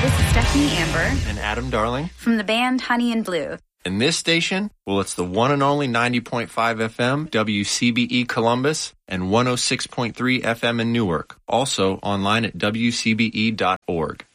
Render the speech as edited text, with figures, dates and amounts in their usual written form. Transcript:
this is Stephanie Amber. And Adam Darling. From the band Honey and Blue. And this station, well, it's the one and only 90.5 FM, WCBE Columbus, and 106.3 FM in Newark. Also online at WCBE.org.